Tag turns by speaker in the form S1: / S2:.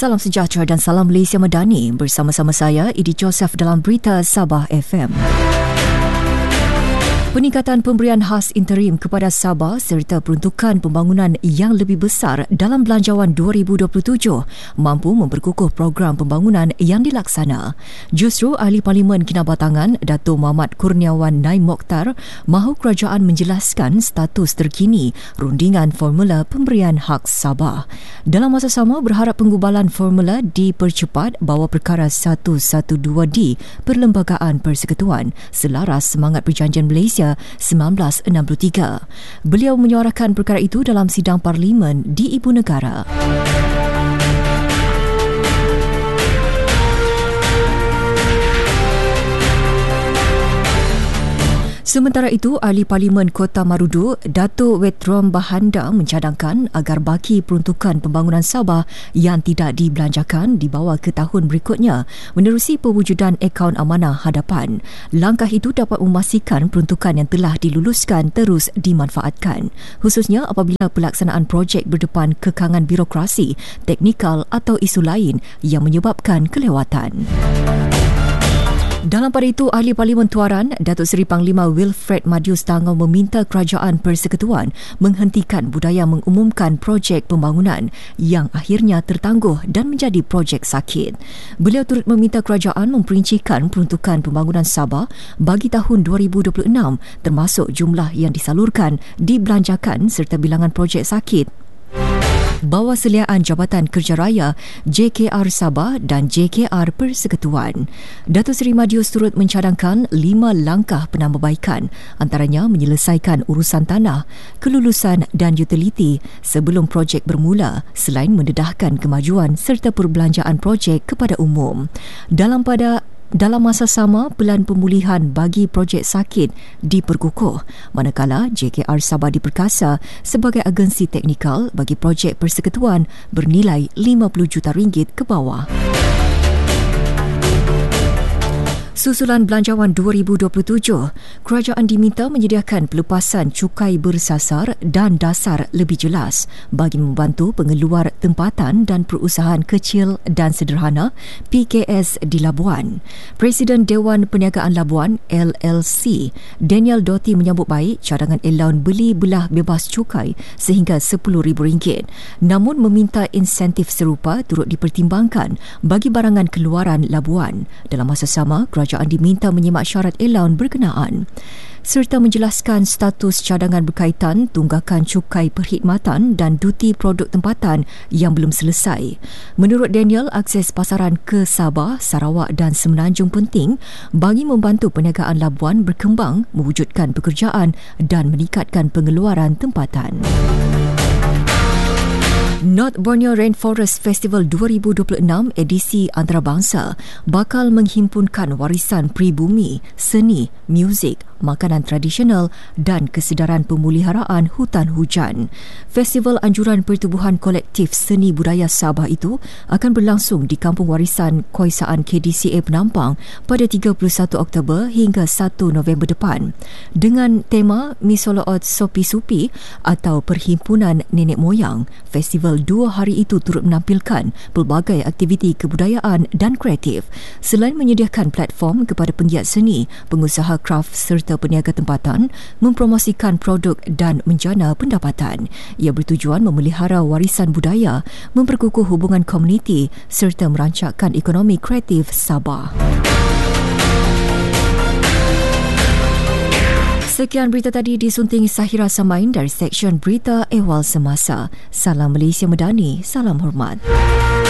S1: Salam sejahtera dan salam Malaysia Madani. Bersama-sama saya, Idi Joseph dalam Berita Sabah FM. Peningkatan pemberian khas interim kepada Sabah serta peruntukan pembangunan yang lebih besar dalam Belanjawan 2027 mampu memperkukuh program pembangunan yang dilaksana. Justru Ahli Parlimen Kinabatangan Dato' Muhammad Kurniawan Naim Mokhtar mahu kerajaan menjelaskan status terkini rundingan formula pemberian hak Sabah. Dalam masa sama, berharap penggubalan formula dipercepat bawah perkara 112D Perlembagaan Persekutuan selaras semangat Perjanjian Malaysia 1963. Beliau menyuarakan perkara itu dalam sidang Parlimen di Ibu Negara. Sementara itu, Ahli Parlimen Kota Marudu, Dato' Wetrom Bahanda mencadangkan agar baki peruntukan pembangunan Sabah yang tidak dibelanjakan dibawa ke tahun berikutnya menerusi pewujudan akaun amanah hadapan. Langkah itu dapat memastikan peruntukan yang telah diluluskan terus dimanfaatkan, khususnya apabila pelaksanaan projek berdepan kekangan birokrasi, teknikal atau isu lain yang menyebabkan kelewatan. Dalam pada itu, Ahli Parlimen Tuaran, Datuk Seri Panglima Wilfred Madius Tangau meminta Kerajaan Persekutuan menghentikan budaya mengumumkan projek pembangunan yang akhirnya tertangguh dan menjadi projek sakit. Beliau turut meminta kerajaan memperincikan peruntukan pembangunan Sabah bagi tahun 2026 termasuk jumlah yang disalurkan, dibelanjakan serta bilangan projek sakit bawah seliaan Jabatan Kerja Raya JKR Sabah dan JKR Persekutuan. Datuk Seri Madius turut mencadangkan 5 langkah penambahbaikan, antaranya menyelesaikan urusan tanah, kelulusan dan utiliti sebelum projek bermula selain mendedahkan kemajuan serta perbelanjaan projek kepada umum. Dalam masa sama, pelan pemulihan bagi projek sakit diperkukuh, manakala JKR Sabah diperkasa sebagai agensi teknikal bagi projek persekutuan bernilai RM50 juta ke bawah. Susulan Belanjawan 2027, kerajaan diminta menyediakan pelepasan cukai bersasar dan dasar lebih jelas bagi membantu pengeluar tempatan dan perusahaan kecil dan sederhana PKS di Labuan. Presiden Dewan Perniagaan Labuan LLC, Daniel Doty menyambut baik cadangan allaun beli belah bebas cukai sehingga RM10,000, namun meminta insentif serupa turut dipertimbangkan bagi barangan keluaran Labuan. Dalam masa sama, kerajaan diminta menyimak syarat allaun berkenaan serta menjelaskan status cadangan berkaitan tunggakan cukai perkhidmatan dan duti produk tempatan yang belum selesai. Menurut Daniel, akses pasaran ke Sabah, Sarawak dan Semenanjung penting bagi membantu perniagaan Labuan berkembang, mewujudkan pekerjaan dan meningkatkan pengeluaran tempatan. North Borneo Rainforest Festival 2026 edisi antarabangsa bakal menghimpunkan warisan pribumi, seni, muzik, makanan tradisional dan kesedaran pemeliharaan hutan hujan. Festival Anjuran Pertubuhan Kolektif Seni Budaya Sabah itu akan berlangsung di Kampung Warisan Koisaan KDCA Penampang pada 31 Oktober hingga 1 November depan. Dengan tema Misoloot Sopi Supi atau Perhimpunan Nenek Moyang, festival 2 hari itu turut menampilkan pelbagai aktiviti kebudayaan dan kreatif. Selain menyediakan platform kepada penggiat seni, pengusaha kraf serta peniaga tempatan mempromosikan produk dan menjana pendapatan. Ia bertujuan memelihara warisan budaya, memperkukuh hubungan komuniti serta merancangkan ekonomi kreatif Sabah. Sekian berita tadi disunting Sahira Samain dari Seksyen Berita Ehwal Semasa. Salam Malaysia Madani, salam hormat.